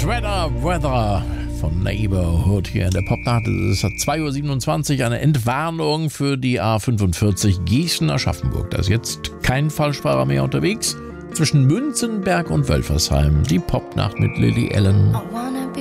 Shredder Weather von Neighborhood hier in der Popnacht. Es ist 2:27 Uhr, eine Entwarnung für die A45 Gießen-Aschaffenburg. Da ist jetzt kein Falschfahrer mehr unterwegs. Zwischen Münzenberg und Wölfersheim. Die Popnacht mit Lily Allen.